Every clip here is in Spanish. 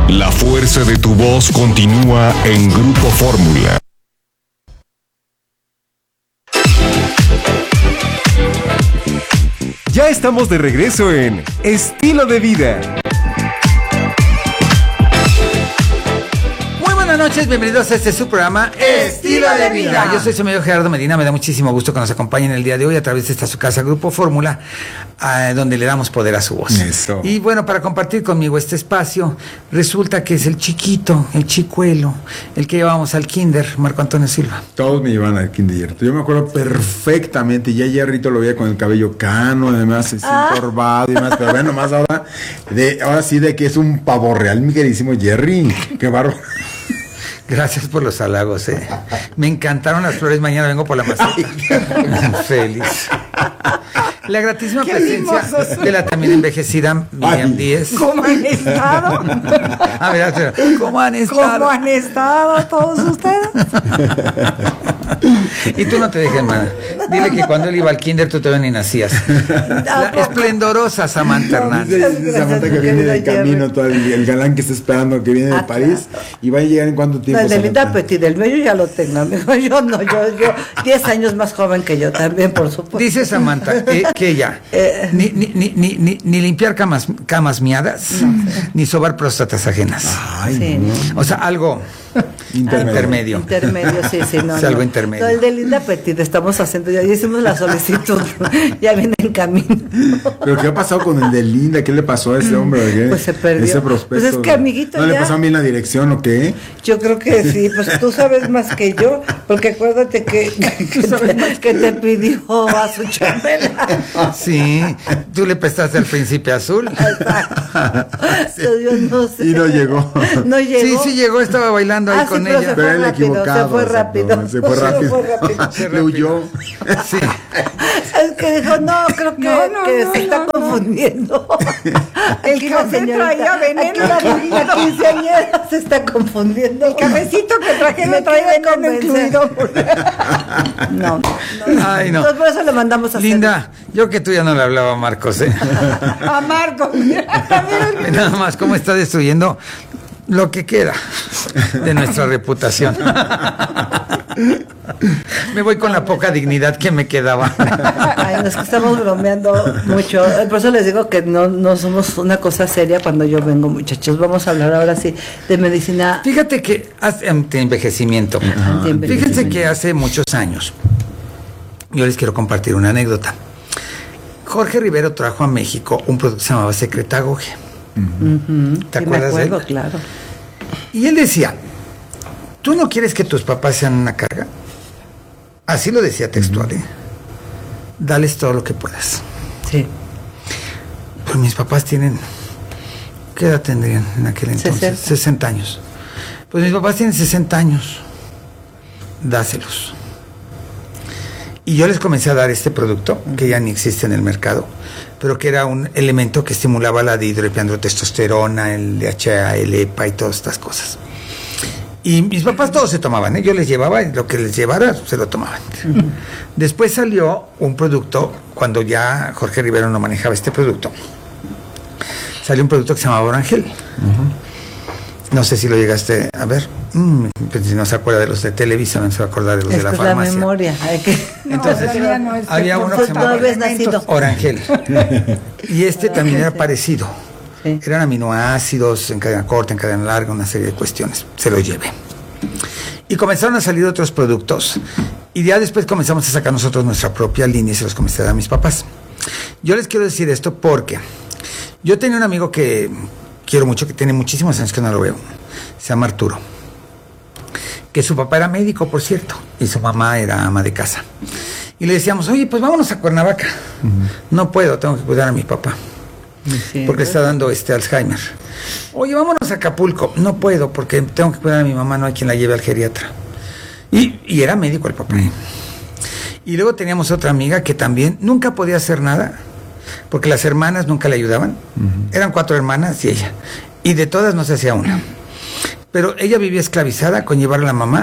La fuerza de tu voz continúa en Grupo Fórmula. Ya estamos de regreso en Estilo de Vida. Buenas noches, bienvenidos a este su programa Estilo de Vida. Yo soy su amigo Gerardo Medina, me da muchísimo gusto que nos acompañen el día de hoy a través de esta su casa Grupo Fórmula, donde le damos poder a su voz. Eso. Y bueno, para compartir conmigo este espacio, resulta que es el chiquito, el chicuelo, el que llevamos al kinder, Marco Antonio Silva. Todos me llevan al kinder. Yo me acuerdo perfectamente, ya Jerrito lo veía con el cabello cano, además así encorvado y más, pero bueno, más ahora sí de que es un pavo real, mi queridísimo Jerry. Qué bárbaro. Gracias por los halagos, Me encantaron las flores. Mañana vengo por la maceta. Feliz. La gratísima presencia de la también envejecida Miriam Díez. ¿Cómo han estado? A ver, ¿cómo han estado? ¿Cómo han estado todos ustedes? Y tú no te dejes, hermana. Dile que cuando él iba al kinder tú todavía ni nacías. La esplendorosa Samantha Hernández. Dice Samantha que viene de camino, todo el galán que está esperando que viene de París. ¿Y va a llegar en cuánto tiempo? El de Linda Petit, del medio ya lo tengo, amigo. Yo 10 años más joven que yo también, por supuesto. Dice Samantha que ella ni limpiar camas miadas, ni sobar próstatas ajenas. Ay, Sí. no. O sea, algo intermedio. Intermedio, sí, no. Es algo intermedio. No, el de Linda Petit estamos haciendo, ya hicimos la solicitud, ya viene en camino. ¿Pero qué ha pasado con el de Linda? ¿Qué le pasó a ese hombre? ¿Qué? Pues se perdió. Ese prospecto. Pues es que, amiguito, ¿No le ya- pasó bien la dirección o qué? Yo creo que sí, pues tú sabes más que yo, porque acuérdate que te pidió a su chambela. Sí, tú le prestaste al príncipe azul. Yo no sé. Y no llegó. No llegó. Sí llegó, estaba bailando ahí con pero ella. Pero él rápido, equivocado. se fue exacto, rápido. Se fue rápido. Se Le huyó. Sí. Es que dijo, no, creo que se está confundiendo. El Aquí café traía veneno. Aquí la quinceañera se está confundiendo. El cafecito que trajeron trae veneno incluido. No. Ay, no. Entonces por eso le mandamos a hacer. Linda, yo que tú ya no le hablaba a Marcos, A Marco. Nada más, cómo está destruyendo lo que queda de nuestra reputación. Me voy con la poca dignidad que me quedaba. Ay, no, es que estamos bromeando mucho. Por eso les digo que no somos una cosa seria cuando yo vengo, muchachos. Vamos a hablar ahora sí de medicina. Fíjate que de envejecimiento. Fíjense que hace muchos años, yo les quiero compartir una anécdota. Jorge Rivero trajo a México un producto que se llamaba Secretagogue. ¿Te Sí, acuerdas me de acuerdo, él? claro. Y él decía, ¿tú no quieres que tus papás sean una carga? Así lo decía textual, Dales todo lo que puedas. Sí. Pues mis papás tienen... ¿Qué edad tendrían en aquel entonces? 60 años. Pues mis papás tienen 60 años. Dáselos. Y yo les comencé a dar este producto, que ya ni existe en el mercado, pero que era un elemento que estimulaba la dihidroepiandrotestosterona, el DHA, el EPA y todas estas cosas. Y mis papás todos se tomaban, Yo les llevaba, y lo que les llevara, se lo tomaban. Después salió un producto, cuando ya Jorge Rivero no manejaba este producto, salió un producto que se llamaba Orangel. No sé si lo llegaste a ver. Pues si no se acuerda de los de Televisa, no se va a acordar de los de la Esta farmacia. es la memoria. Entonces, todavía no, había uno que se no habías llamaba nacido. Orangel. Y este también era parecido. Sí. Eran aminoácidos en cadena corta, en cadena larga, una serie de cuestiones. Se lo llevé. Y comenzaron a salir otros productos. Y ya después comenzamos a sacar nosotros nuestra propia línea y se los comencé a dar a mis papás. Yo les quiero decir esto porque yo tenía un amigo que quiero mucho, que tiene muchísimos años que no lo veo. Se llama Arturo. Que su papá era médico, por cierto, y su mamá era ama de casa. Y le decíamos, oye, pues vámonos a Cuernavaca. No puedo, tengo que cuidar a mi papá. Sí. Porque está dando Alzheimer. Oye, vámonos a Acapulco. No puedo, porque tengo que cuidar a mi mamá, no hay quien la lleve al geriatra. Y era médico el papá. Y luego teníamos otra amiga que también nunca podía hacer nada, porque las hermanas nunca le ayudaban. Eran 4 hermanas y ella. Y de todas no se hacía una. Pero ella vivía esclavizada con llevar a la mamá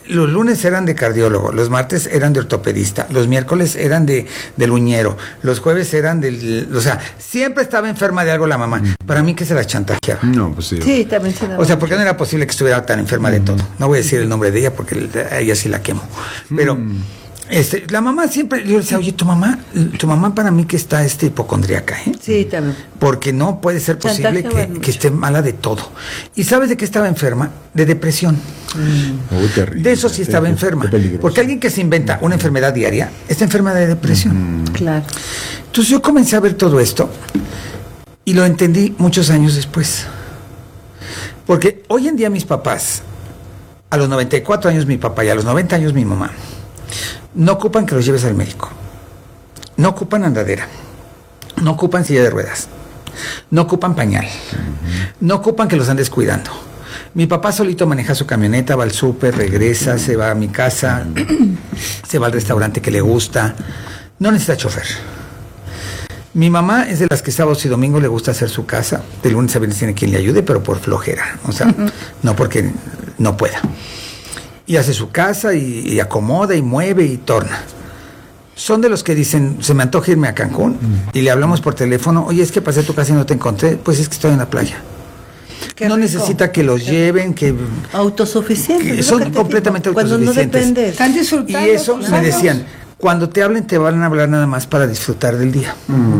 los lunes eran de cardiólogo, los martes eran de ortopedista, los miércoles eran del uñero, los jueves eran o sea, siempre estaba enferma de algo la mamá. Para mí que se la chantajeaba. No, pues sí. Sí, también se da. O sea, porque no era posible que estuviera tan enferma de todo. No voy a decir el nombre de ella porque a ella sí la quemo. Pero la mamá siempre, yo le decía, oye, tu mamá para mí que está hipocondríaca, ¿eh? Sí, también. Porque no puede ser posible que esté mala de todo. ¿Y sabes de qué estaba enferma? De depresión. Terrible, De eso sí estaba enferma. Porque alguien que se inventa una enfermedad diaria está enferma de depresión. Claro. Entonces yo comencé a ver todo esto y lo entendí muchos años después. Porque hoy en día mis papás, a los 94 años mi papá y a los 90 años mi mamá, no ocupan que los lleves al médico. No ocupan andadera. No ocupan silla de ruedas. No ocupan pañal. No ocupan que los andes cuidando. Mi papá solito maneja su camioneta, va al súper, regresa, se va a mi casa, se va al restaurante que le gusta. No necesita chofer. Mi mamá es de las que sábados y domingos le gusta hacer su casa. De lunes a viernes tiene quien le ayude, pero por flojera. O sea, no porque no pueda. Y hace su casa y acomoda y mueve y torna. Son de los que dicen, se me antoja irme a Cancún y le hablamos por teléfono, oye, es que pasé a tu casa y no te encontré, pues es que estoy en la playa. Qué no rico. Necesita que los lleven, que autosuficientes. son completamente autosuficientes. Cuando no dependes. Están disfrutando. Y eso me decían, cuando te hablen te van a hablar nada más para disfrutar del día.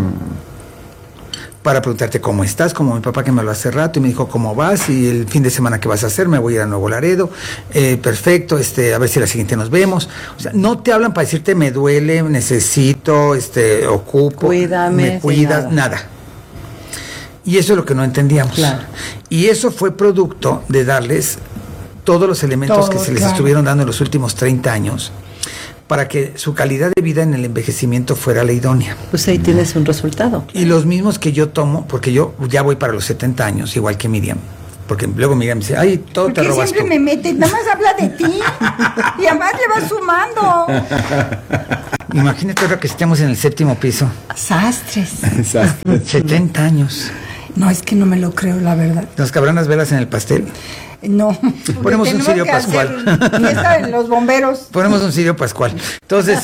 Para preguntarte cómo estás, como mi papá que me habló hace rato y me dijo cómo vas y el fin de semana qué vas a hacer, me voy a ir a Nuevo Laredo, perfecto, a ver si la siguiente nos vemos. O sea, no te hablan para decirte me duele, necesito, ocupo, cuídame, me cuidas, nada. Y eso es lo que no entendíamos. Claro. Y eso fue producto de darles todos los elementos que se les estuvieron dando en los últimos 30 años para que su calidad de vida en el envejecimiento fuera la idónea. Pues ahí tienes un resultado. Y los mismos que yo tomo, porque yo ya voy para los 70 años, igual que Miriam. Porque luego Miriam dice, ay, todo te robas siempre tú. me mete, nada más habla de ti. Y además le vas sumando. Imagínate ahora que estemos en el 7º piso. Sastres. 70 años. No, es que no me lo creo, la verdad. ¿Nos cabrán las velas en el pastel? No. Ponemos un cirio pascual. Fiesta de los bomberos. Ponemos un cirio pascual. Entonces,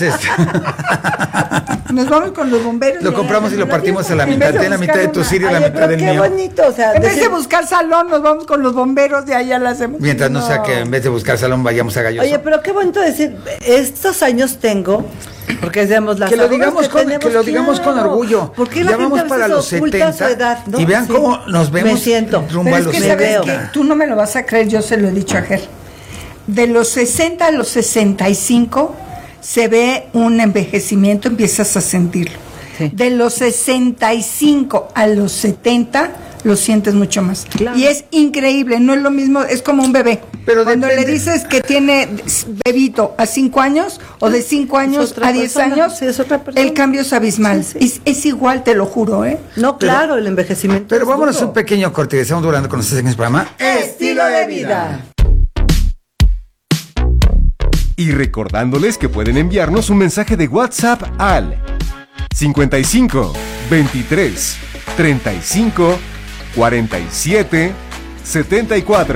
nos vamos con los bomberos. Lo compramos y lo partimos a la mitad. De la mitad de tu cirio y la mitad del mío. Qué bonito, o sea. En vez de buscar salón, nos vamos con los bomberos, de allá la hacemos. Mientras no sea que en vez de buscar salón vayamos a Galloso. Oye, pero qué bonito decir, estos años tengo, porque decíamos las que lo digamos con orgullo. Porque ya vamos para los 70 edad, ¿no? Y vean cómo nos vemos. Me siento. Rumbo a los que 70. sabes que tú no me lo vas a creer, yo se lo he dicho a Ger. De los 60 a los 65 se ve un envejecimiento, empiezas a sentirlo. Sí. De los 65 a los 70 lo sientes mucho más. Claro. Y es increíble, no es lo mismo, es como un bebé. Pero cuando depende. le dices que tiene bebito a 5 años o de 5 años a 10 años, sí, es otra persona. el cambio es abismal. Sí, sí. Es igual, te lo juro, ¿eh? No, claro, el envejecimiento. Pero es vámonos duro. un pequeño corte. Estamos durando con ustedes en este programa. Estilo de vida. Y recordándoles que pueden enviarnos un mensaje de WhatsApp al 55 23 35 47 74.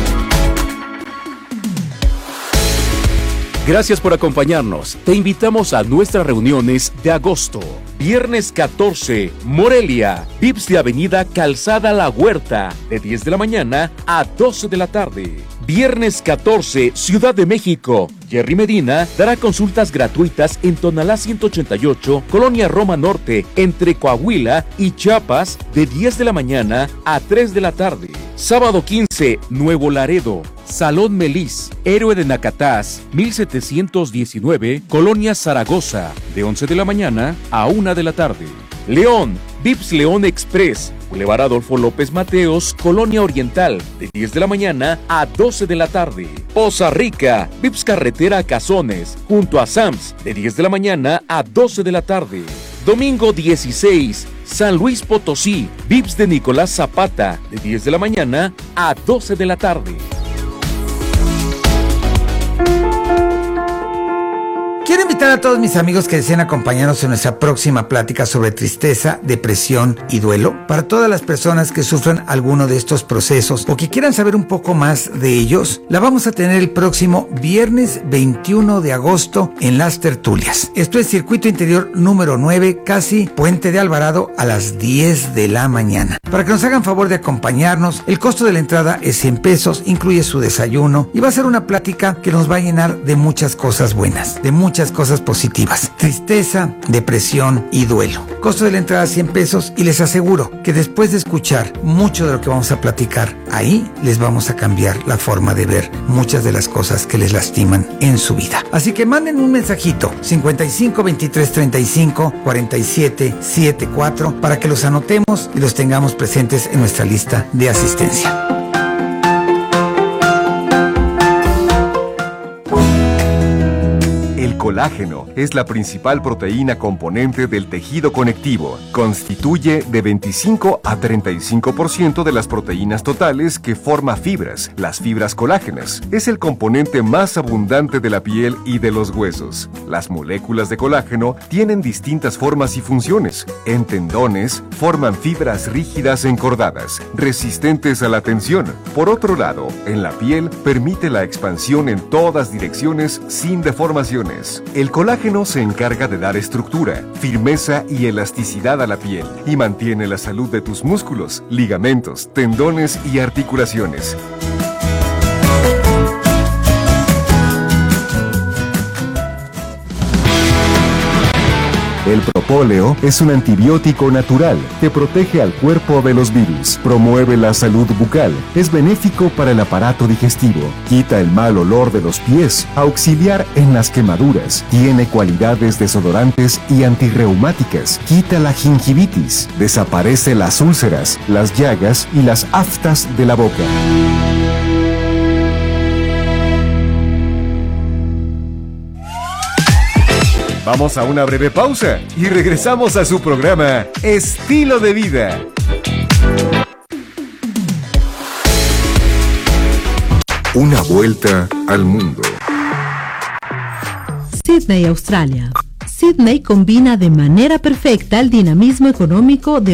Gracias por acompañarnos. Te invitamos a nuestras reuniones de agosto. Viernes 14, Morelia, Vips de Avenida Calzada La Huerta, de 10 de la mañana a 12 de la tarde. Viernes 14, Ciudad de México. Jerry Medina dará consultas gratuitas en Tonalá 188, Colonia Roma Norte, entre Coahuila y Chiapas, de 10 de la mañana a 3 de la tarde. Sábado 15, Nuevo Laredo, Salón Melis, Héroe de Nacatás, 1719, Colonia Zaragoza, de 11 de la mañana a 1 de la tarde. León, Vips León Express, Boulevard Adolfo López Mateos, Colonia Oriental, de 10 de la mañana a 12 de la tarde. Poza Rica, Vips Carretera Cazones, junto a Sams, de 10 de la mañana a 12 de la tarde. Domingo 16, San Luis Potosí, Vips de Nicolás Zapata, de 10 de la mañana a 12 de la tarde. Quiero invitar a todos mis amigos que deseen acompañarnos en nuestra próxima plática sobre tristeza, depresión y duelo. Para todas las personas que sufran alguno de estos procesos o que quieran saber un poco más de ellos, la vamos a tener el próximo viernes 21 de agosto en Las Tertulias. Esto es Circuito Interior número 9, casi Puente de Alvarado, a las 10 de la mañana. Para que nos hagan favor de acompañarnos, el costo de la entrada es 100 pesos, incluye su desayuno y va a ser una plática que nos va a llenar de muchas cosas buenas, de muchas cosas positivas. Tristeza, depresión y duelo. Costo de la entrada 100 pesos y les aseguro que después de escuchar mucho de lo que vamos a platicar ahí, les vamos a cambiar la forma de ver muchas de las cosas que les lastiman en su vida. Así que manden un mensajito 55 23 35 47 74 para que los anotemos y los tengamos presentes en nuestra lista de asistencia. El colágeno es la principal proteína componente del tejido conectivo. Constituye de 25 a 35% de las proteínas totales que forma fibras, las fibras colágenas. Es el componente más abundante de la piel y de los huesos. Las moléculas de colágeno tienen distintas formas y funciones. En tendones, forman fibras rígidas encordadas, resistentes a la tensión. Por otro lado, en la piel, permite la expansión en todas direcciones sin deformaciones. El colágeno se encarga de dar estructura, firmeza y elasticidad a la piel y mantiene la salud de tus músculos, ligamentos, tendones y articulaciones. El propóleo es un antibiótico natural que protege al cuerpo de los virus, promueve la salud bucal, es benéfico para el aparato digestivo, quita el mal olor de los pies, auxiliar en las quemaduras, tiene cualidades desodorantes y antirreumáticas, quita la gingivitis, desaparece las úlceras, las llagas y las aftas de la boca. Vamos a una breve pausa y regresamos a su programa Estilo de Vida. Una vuelta al mundo. Sydney, Australia. Sydney combina de manera perfecta el dinamismo económico de